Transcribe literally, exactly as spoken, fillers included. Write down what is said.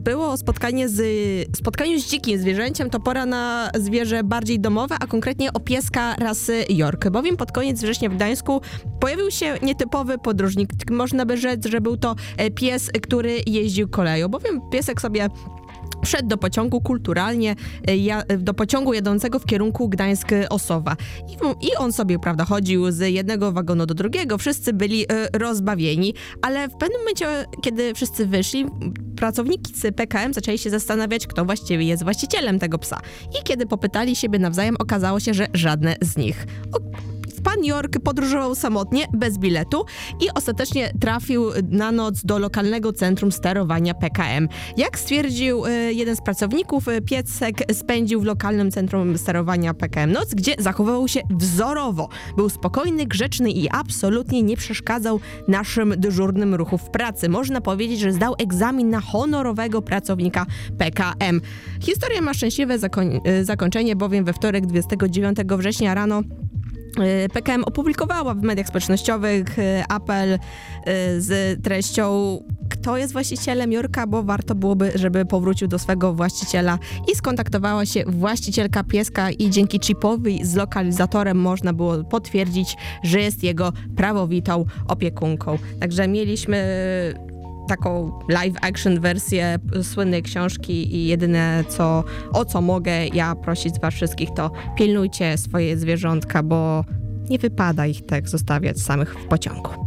było spotkanie z, spotkaniu z dzikim zwierzęciem, to pora na zwierzę bardziej domowe, a konkretnie o pieska rasy York, bowiem pod koniec września w Gdańsku pojawił się nietypowy podróżnik. Można by rzec, że był to pies, który jeździł koleją, bowiem piesek sobie wszedł do pociągu kulturalnie, ja, do pociągu jadącego w kierunku Gdańsk-Osowa. I, I on sobie, prawda, chodził z jednego wagonu do drugiego, wszyscy byli y, rozbawieni, ale w pewnym momencie, kiedy wszyscy wyszli, pracownicy P K M zaczęli się zastanawiać, kto właściwie jest właścicielem tego psa. I kiedy popytali siebie nawzajem, okazało się, że żadne z nich. O, Pan York podróżował samotnie, bez biletu i ostatecznie trafił na noc do lokalnego centrum sterowania P K M. Jak stwierdził y, jeden z pracowników, y, piesek spędził w lokalnym centrum sterowania P K M noc, gdzie zachowywał się wzorowo. Był spokojny, grzeczny i absolutnie nie przeszkadzał naszym dyżurnym ruchom w pracy. Można powiedzieć, że zdał egzamin na honorowego pracownika P K M. Historia ma szczęśliwe zakoń- y, zakończenie, bowiem we wtorek dwudziestego dziewiątego września rano P K M opublikowała w mediach społecznościowych apel z treścią: kto jest właścicielem Yorka, bo warto byłoby, żeby powrócił do swego właściciela, i skontaktowała się właścicielka pieska i dzięki chipowi z lokalizatorem można było potwierdzić, że jest jego prawowitą opiekunką. Także mieliśmy taką live action wersję słynnej książki i jedyne co, o co mogę ja prosić z was wszystkich, to pilnujcie swoje zwierzątka, bo nie wypada ich tak zostawiać samych w pociągu.